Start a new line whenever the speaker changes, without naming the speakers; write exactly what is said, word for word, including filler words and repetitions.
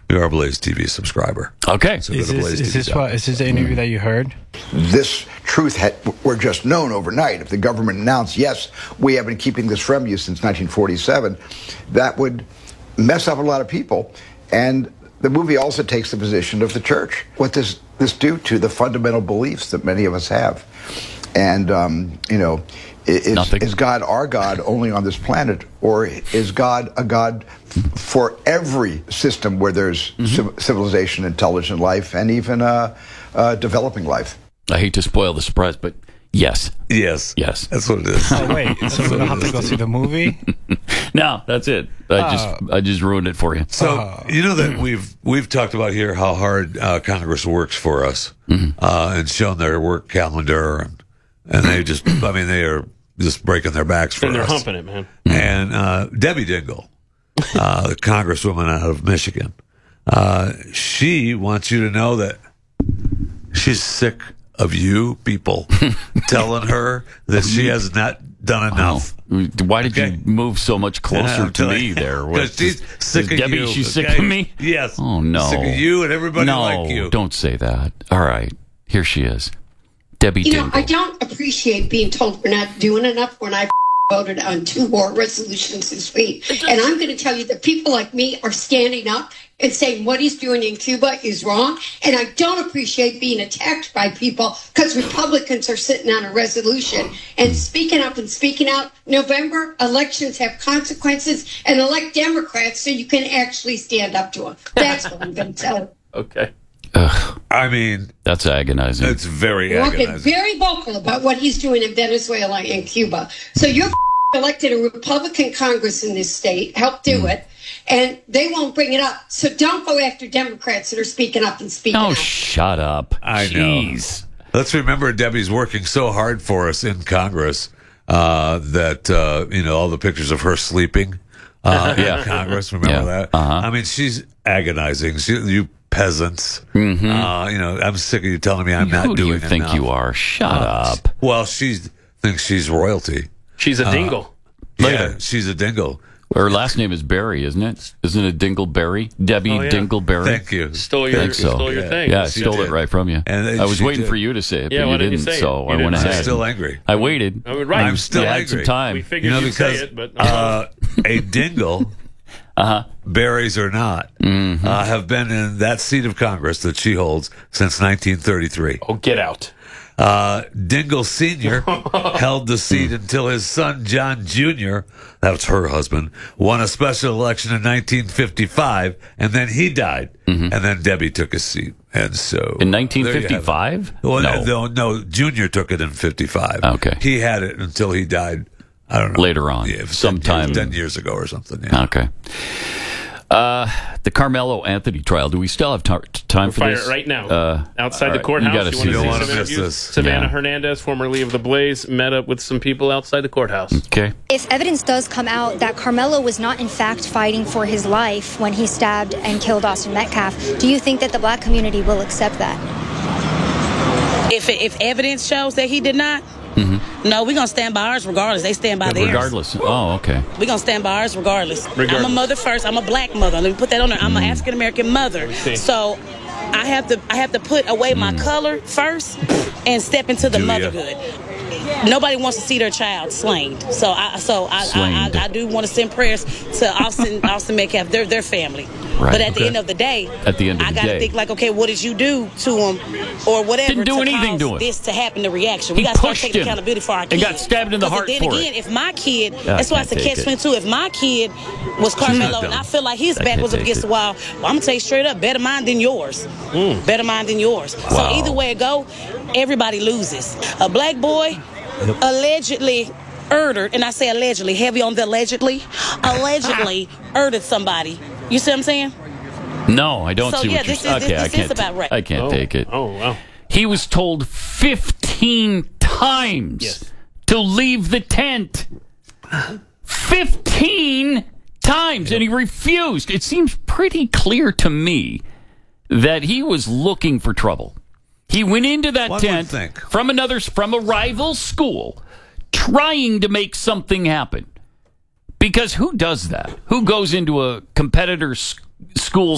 you're a Blaze T V subscriber.
Okay.
So
Is
go to
this,
Blaze
is
T V
this what, is this the interview that you heard?
This truth had, were just known overnight. If the government announced, yes, we have been keeping this from you since nineteen forty-seven, that would mess up a lot of people. And the movie also takes the position of the church. What does this do to the fundamental beliefs that many of us have? And, um, you know, is, is God our God only on this planet, or is God a God f- for every system where there's mm-hmm. civ- civilization, intelligent life, and even uh, uh, developing life?
I hate to spoil the surprise, but yes.
Yes.
Yes.
That's what it is.
Oh, wait. So we don't have to go see the movie?
No, that's it. I
Uh,
just I just ruined it for you.
So
Uh,
you know that we've we've talked about here how hard uh, Congress works for us, mm-hmm. uh, and shown their work calendar, and, and they just I mean they are just breaking their backs for
and they're
us.
humping it, man.
And uh, Debbie Dingell, uh, the Congresswoman out of Michigan, uh, she wants you to know that she's sick of you people telling her that she has not done enough.
Oh. Why did
Okay.
you move so much closer
Yeah,
to me
you.
there?
Because she's sick of
Debbie,
you.
she's sick
okay?
of me?
Yes.
Oh, no.
Sick of you and everybody
no,
like you.
don't say that. All right. Here she is. Debbie
You know,
Dingell.
I don't appreciate being told we're not doing enough when I voted on two war resolutions this week. And I'm going to tell you that people like me are standing up and saying what he's doing in Cuba is wrong. And I don't appreciate being attacked by people because Republicans are sitting on a resolution and speaking up and speaking out. November elections have consequences, and elect Democrats so you can actually stand up to them. That's what I'm going to tell you.
Okay.
Ugh,
I mean,
that's agonizing.
it's very
Walking
agonizing.
very vocal about what he's doing in Venezuela and Cuba. So you're elected a Republican Congress in this state, help do it, and they won't bring it up. So don't go after Democrats that are speaking up and speaking
Oh,
out.
shut up.
I know.
Jeez.
Let's remember Debbie's working so hard for us in Congress uh, that, uh, you know, all the pictures of her sleeping uh,
Yeah.
in Congress. Remember
Yeah.
that?
Uh-huh.
I mean, she's agonizing. She, you peasants. Mm-hmm. Uh, you know, I'm sick of you telling me I'm
Who
not
do
doing
you think
enough.
you are? Shut
Uh,
up.
Well, she thinks she's royalty.
She's a dingle.
Yeah, she's a dingle.
Her last name is Berry, isn't it? Isn't it Dingleberry? Debbie
Oh, yeah.
Dingleberry?
Thank you.
Stole your,
think so.
stole your
Yeah.
thing.
Yeah, I
She
stole
did.
it right from you.
And then
I was
she
waiting
did.
for you to say it,
Yeah,
but
why
you
didn't you
didn't,
say it?
so
You
I
didn't
went
say it.
ahead.
I'm still angry.
I waited.
I mean, right.
I'm still
I had
angry.
some time.
We figured
You know,
you'd
because
say it, but
uh, a dingle,
Uh-huh.
berries or not,
Mm-hmm.
uh, have been in that seat of Congress that she holds since nineteen thirty-three.
oh, get out.
Uh, Dingell Senior held the seat until his son John Junior, that's her husband, won a special election in nineteen fifty-five, and then he died, and then Debbie took his seat. And so
In nineteen
there you have it.
fifty-five?
Well,
No.
no, no, Junior took it in fifty-five.
Okay.
He had it until he died, I don't know.
Later on,
Yeah,
sometime.
ten years, ten years ago or something. Yeah.
Okay. Uh, the Carmelo Anthony trial. Do we still have tar- time for
Fire
this?
it right now.
Uh,
Outside
all
the
right.
courthouse.
You gotta
You
see
want to
You don't
see
wanna
some
miss
interviews?
this.
Savannah
Yeah.
Hernandez, formerly of the Blaze, met up with some people outside the courthouse.
Okay.
If evidence does come out that Carmelo was not in fact fighting for his life when he stabbed and killed Austin Metcalf, do you think that the black community will accept that?
If if evidence shows that he did not, mm-hmm. no, we're going to stand by ours regardless. They stand by theirs.
Regardless. Oh, okay.
We're going to stand by ours regardless.
Regardless.
I'm a mother first. I'm a black mother. Let me put that on there. I'm an African-American mother.
see.
So I have to I have to put away my color first and step into the
Do ya?
motherhood. Nobody wants to see their child slain. So I so I, I,
Slained.
I, I do want to send prayers to Austin Austin Metcalf, their their family.
Right.
But at the
Okay.
end of the day,
At the end of
I
the
gotta
day.
think like, okay, what did you do to him, or whatever?
Didn't do
to
anything
cause
to him.
This to happen, the reaction.
He
We gotta start
pushed
taking
him
accountability for our
and
kids.
got stabbed in the
'Cause
heart
then
for
again,
it.
if my kid,
Yeah, I
that's why
can't
it's a
take
catch
it.
twenty-two. If my kid was Carmelo and
dumb.
I feel like his
I
back
can't
was up
take
against
it.
the wall, well, I'm gonna tell you straight up, better mine than yours. Better mine than yours.
Wow.
So either way it go, everybody loses. A black boy allegedly murdered, and I say allegedly, heavy on the allegedly, allegedly murdered somebody. You see what I'm saying?
No, I don't
So,
see
yeah,
what you're
this is-
saying.
this-
Okay, I
this is
can't.
about right.
I can't
Oh.
take it.
Oh, wow.
He was told fifteen times
Yes.
to leave the tent. fifteen times, and he refused. It seems pretty clear to me that he was looking for trouble. He went into that
One would
tent
think.
from another from a rival school, trying to make something happen. Because who does that? Who goes into a competitor's school